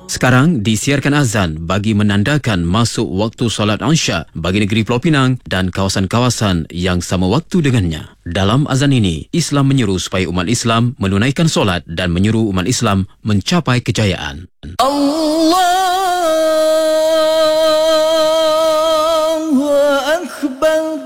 Sekarang disiarkan azan bagi menandakan masuk waktu solat Isya bagi negeri Pulau Pinang dan kawasan-kawasan yang sama waktu dengannya. Dalam azan ini, Islam menyeru supaya umat Islam menunaikan solat dan menyeru umat Islam mencapai kejayaan. Allah